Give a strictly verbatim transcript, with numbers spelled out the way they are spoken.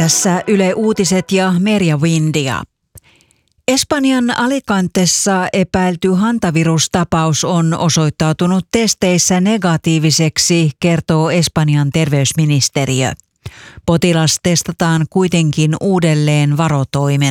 Tässä Yle Uutiset ja Merja Windia. Espanjan Alicantessa epäilty hantavirustapaus on osoittautunut testeissä negatiiviseksi, kertoo Espanjan terveysministeriö. Potilas testataan kuitenkin uudelleen varotoimena.